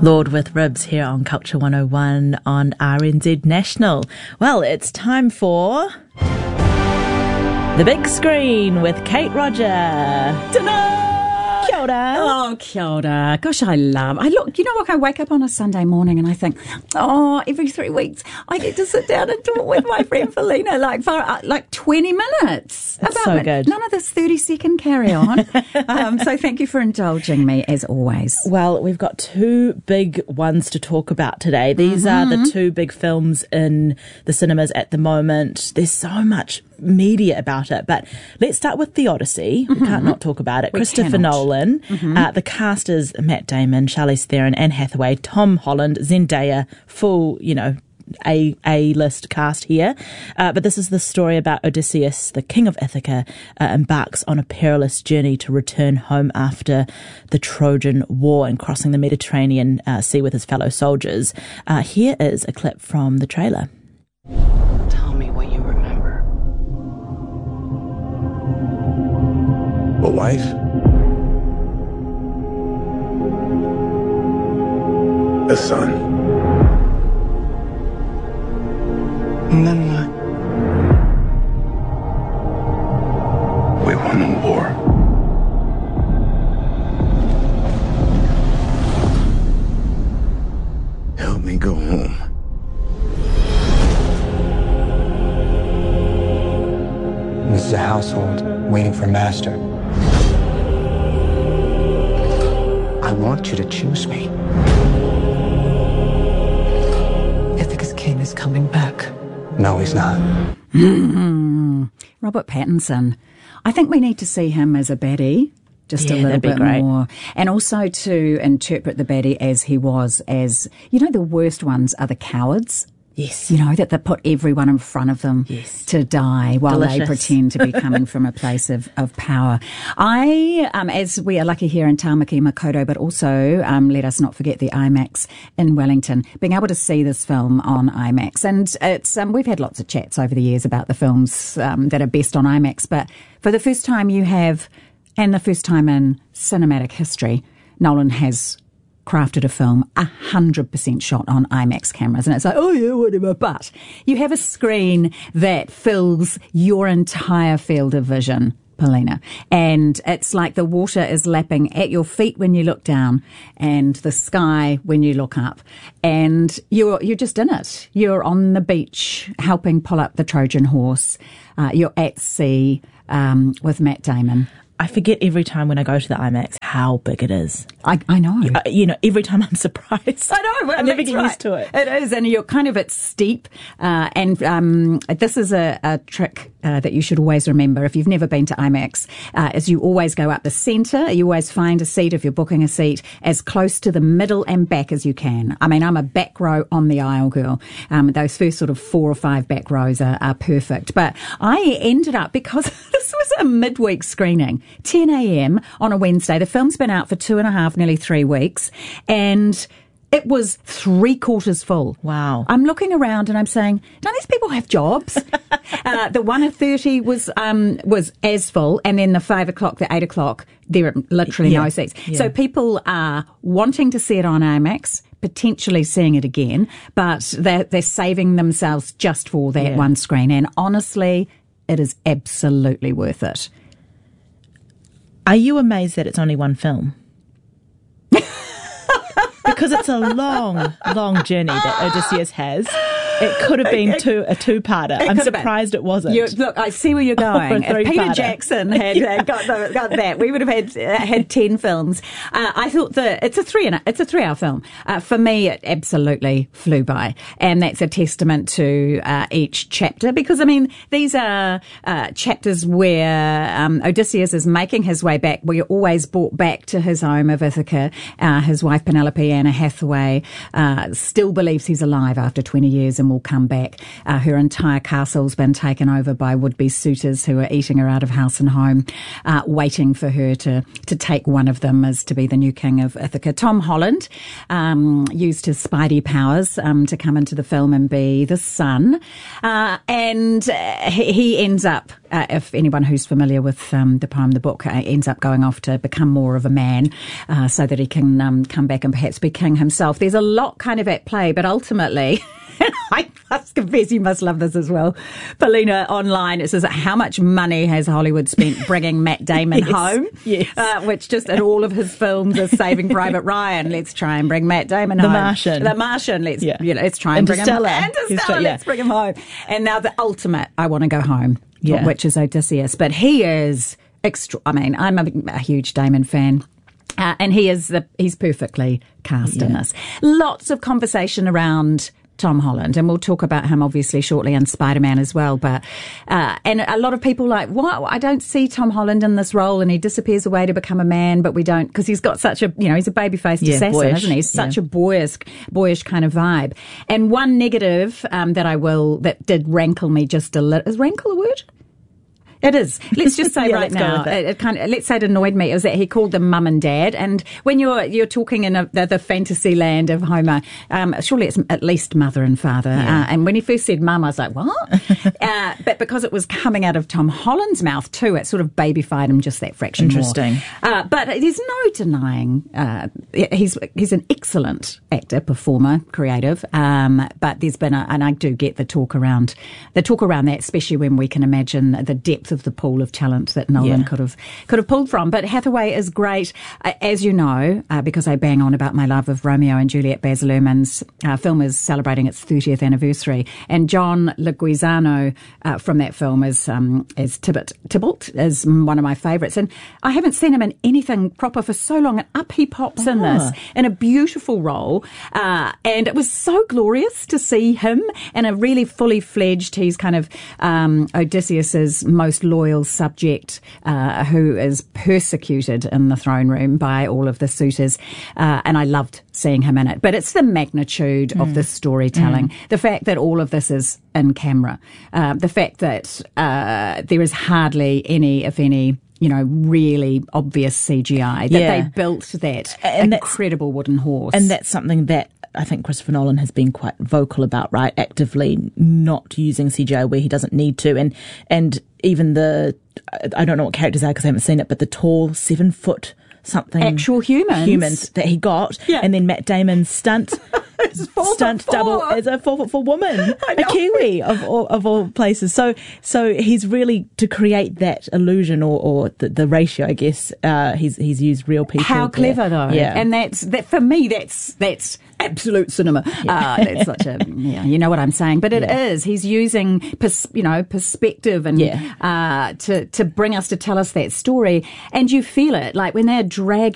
Lord with Ribs here on Culture 101 on RNZ National. Well, it's time for The Big Screen with Kate Roger. Ta-da! Kia ora. Oh, kia ora. Gosh, you know what? I wake up on a Sunday morning and I think, every 3 weeks I get to sit down and talk with my friend Felina, for 20 minutes. That's so good. None of this 30-second carry on. So thank you for indulging me, as always. Well, we've got two big ones to talk about today. These are the two big films in the cinemas at the moment. There's so much media about it, but let's start with The Odyssey. We can't not talk about it. Christopher Nolan. The cast is Matt Damon, Charlize Theron, Anne Hathaway, Tom Holland, Zendaya, full, A-list cast here. But this is the story about Odysseus, the king of Ithaca, embarks on a perilous journey to return home after the Trojan War and crossing the Mediterranean Sea with his fellow soldiers. Here is a clip from the trailer. Tell me what you remember. A wife? A son? And then what? We won the war. Help me go home. This is a household waiting for master. I want you to choose me. Ithaca's king is coming back. No, he's not. Robert Pattinson. I think we need to see him as a baddie. Just a little bit more. And also to interpret the baddie as he was, as, the worst ones are the cowards. Yes. That they put everyone in front of them to die while they pretend to be coming from a place of power. As we are lucky here in Tāmaki Makaurau, but also, let us not forget the IMAX in Wellington, being able to see this film on IMAX. And it's, we've had lots of chats over the years about the films that are best on IMAX, but for the first time and the first time in cinematic history, Nolan has crafted a film 100% shot on IMAX cameras. And it's like, whatever. But you have a screen that fills your entire field of vision, Paulina. And it's like the water is lapping at your feet when you look down and the sky when you look up. And you're just in it. You're on the beach helping pull up the Trojan horse. You're at sea with Matt Damon. I forget every time when I go to the IMAX how big it is. I know. Every time I'm surprised. I know. Well, I never get used to it. It is, and you're kind of, it's steep. And this is a trick that you should always remember if you've never been to IMAX, is you always go up the centre. You always find a seat, if you're booking a seat, as close to the middle and back as you can. I mean, I'm a back row on the aisle girl. Those first sort of 4 or 5 back rows are perfect. But I ended up, because this was a midweek screening, 10 a.m. on a Wednesday. The film's been out for 2.5, nearly 3 weeks, and it was 3/4 full. Wow. I'm looking around and I'm saying, don't these people have jobs? The 1:30 was as full, and then the 5 o'clock, the 8 o'clock, there are literally no seats. Yeah. So people are wanting to see it on IMAX, potentially seeing it again, but they're saving themselves just for that one screen. And honestly, it is absolutely worth it. Are you amazed that it's only one film? Because it's a long, long journey that Odysseus has. It could have been a two-parter. I'm surprised it wasn't. Look, I see where you're going. If Peter Jackson had got that, we would have had 10 films. I thought that it's a 3-hour film. For me, it absolutely flew by, and that's a testament to each chapter. Because I mean, these are chapters where Odysseus is making his way back. We're always brought back to his home of Ithaca. His wife Penelope, Anne Hathaway, still believes he's alive after 20 years and will come back. Her entire castle's been taken over by would-be suitors who are eating her out of house and home, waiting for her to take one of them as to be the new king of Ithaca. Tom Holland used his Spidey powers to come into the film and be the Sun. And he ends up, if anyone who's familiar with the poem, the book, ends up going off to become more of a man so that he can come back and perhaps be king himself. There's a lot kind of at play, but ultimately... I must confess, you must love this as well. Paulina, online, it says, how much money has Hollywood spent bringing Matt Damon home? Yes. Which just in all of his films is Saving Private Ryan. Let's try and bring Matt Damon home. The Martian. Let's try and bring him home. Interstellar. Let's bring him home. And now the ultimate, I want to go home, which is Odysseus. But he is I'm a huge Damon fan. And he's perfectly cast in this. Lots of conversation around Tom Holland, and we'll talk about him obviously shortly in Spider-Man as well, but and a lot of people like, what? I don't see Tom Holland in this role, and he disappears away to become a man, but we don't, because he's got such a, he's a baby-faced assassin, boyish, isn't he? He's such a boyish kind of vibe. And one negative that did rankle me just a little, is rankle a word? It is. Let's just say right now, let's say it annoyed me, is that he called them mum and dad. And when you're talking in the fantasy land of Homer, surely it's at least mother and father. And when he first said mum, I was like, what? But because it was coming out of Tom Holland's mouth too, it sort of babyfied him just that fraction Interesting. More. But there's no denying he's an excellent actor, performer, creative. But there's been and I do get the talk around that, especially when we can imagine the depth of the pool of talent that Nolan could have pulled from. But Hathaway is great, as you know, because I bang on about my love of Romeo and Juliet. Baz Luhrmann's film is celebrating its 30th anniversary, and John Leguizamo from that film is Tybalt is one of my favourites, and I haven't seen him in anything proper for so long, and up he pops in this in a beautiful role, and it was so glorious to see him in a really fully fledged. He's kind of Odysseus's most loyal subject, who is persecuted in the throne room by all of the suitors, and I loved seeing him in it. But it's the magnitude of the storytelling, the fact that all of this is in camera, the fact that there is hardly any, if any, really obvious CGI, that they built that incredible wooden horse. And that's something that I think Christopher Nolan has been quite vocal about, right? Actively not using CGI where he doesn't need to. And even I don't know what characters are because I haven't seen it, but the tall 7-foot something actual humans that he got, and then Matt Damon's stunt double as a 4'4" woman, a Kiwi of all places. So he's really, to create that illusion or the ratio, I guess. He's used real people. How clever though, and that for me that's absolute cinema. That's such a you know what I'm saying, but it is. He's using perspective and to bring us, to tell us that story, and you feel it like when they're dragging